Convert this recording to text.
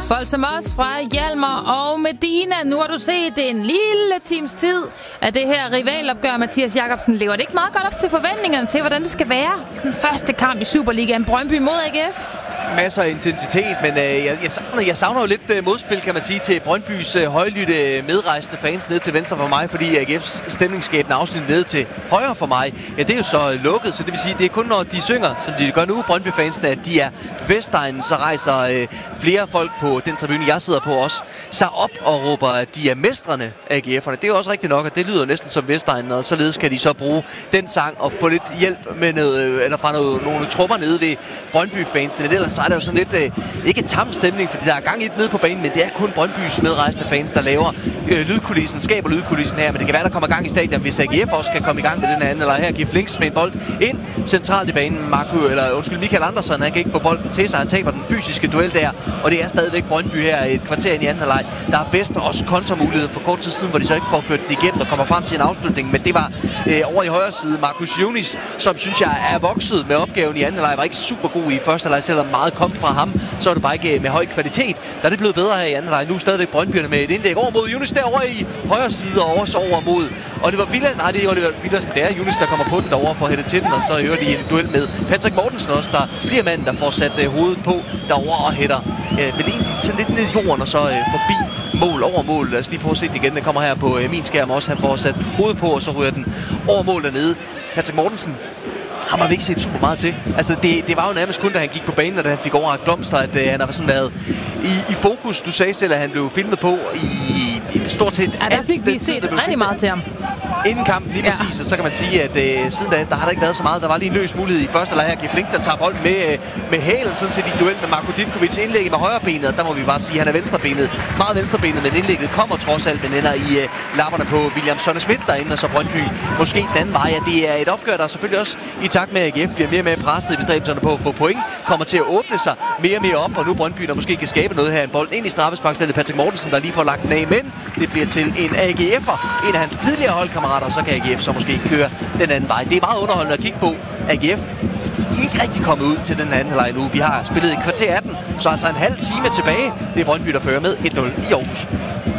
Bolsamos fra Hjalmar og Medina. Nu har du set en lille times tid af det her rivalopgør, Mathias Jakobsen. Lever det ikke meget godt op til forventningerne til, hvordan det skal være? Sådan første kamp i Superligaen, Brøndby mod AGF. Masser af intensitet, men jeg savner jo lidt modspil, kan man sige, til Brøndbys højlytte medrejsende fans ned til venstre for mig, fordi AGF's stemningsskabende afsnit ned til højre for mig, ja, det er jo så lukket, så det vil sige, det er kun når de synger, som de gør nu, Brøndby-fansene, at de er Vestegnen, så rejser flere folk på den tribune, jeg sidder på også, sig op og råber, at de er mestrene af AGF'erne. Det er jo også rigtigt nok, og det lyder næsten som Vestegnen, og således kan de så bruge den sang og få lidt hjælp med noget, eller fra nogle trupper nede ved Brøndby-fansene. Ellers så er der jo sådan lidt, ikke tam stemning, fordi der er gang i det nede på banen, men det er kun Brøndbys medrejsende fans, der laver lydkulissen, skaber lydkulissen her, men det kan være, der kommer gang i stadion, hvis AGF også kan komme i gang med den anden, eller her giver Flinks med en bold ind centralt i banen. Michael Andersson, han kan ikke få bolden til sig, han taber den fysiske duel der, og det er stadigvæk Brøndby her et kvarter ind i anden halvleg. Der er bedst også kontramulighed for kort tid siden, hvor de så ikke får ført det igennem og kommer frem til en afslutning, men det var over i højre side Marcus Junis, som synes jeg er vokset med opgaven i anden halvleg, var ikke super god i første halvleg, selvom meget kom fra ham, så er det bare ikke med høj kvalitet. Der er det blevet bedre her i anden halvleg. Nu stadigvæk Brøndbyerne med et indlæg over mod Junis derovre i højre side og også over mod. Og det var Villas, nej, det er Oliver Villas, det er Junis, der kommer på den derovre for at hætte til den, og så øger de en duel med Patrick Mortensen også, der bliver manden, der får sat hovedet på derovre og hætter vel egentlig sådan lidt ned i jorden og så forbi mål, over mål. Lad os lige prøve at se den igen. Den kommer her på min skærm også. Han får sat hovedet på, og så ryger den over mål dernede. Patrick Mortensen har man ikke set super meget til. Altså, det var jo nærmest kun, da han gik på banen, og da han fik overrakt blomster, at han har sådan været i fokus. Du sagde selv, at han blev filmet på i stort set alt. Ja, der fik vi set rigtig meget til ham. Inden kampen, lige præcis, og så kan man sige, at siden da, der har der ikke været så meget. Der var lige en løs mulighed i første halvleg her. Giver Flink, der tager bolden med hælen, sådan set i duel med Marko Divkovic. Indlægget med højrebenet, og der må vi bare sige, at han er venstrebenet. Meget venstrebenet, men indlægget kommer trods alt, men ender i lapperne på William Sonne-Schmidt derinde, og så Brøndby måske den anden vej. Ja, det er et opgør, der selvfølgelig også i takt med, at AGF bliver mere og mere presset i bestræbelserne på at få point, kommer til at åbne sig mere og mere op, og nu Brøndby, der måske kan skabe noget her. En bold ind i straffesparksfeltet. Patrick Mortensen, der lige får lagt den af, men det bliver til en AGF'er, en af hans tidligere holdkammerater, og så kan AGF så måske køre den anden vej. Det er meget underholdende at kigge på. AGF, de er ikke rigtig kommet ud til den anden halvleg nu. Vi har spillet i kvarter 18, så altså en halv time tilbage. Det er Brøndby, der fører med 1-0 i Aarhus.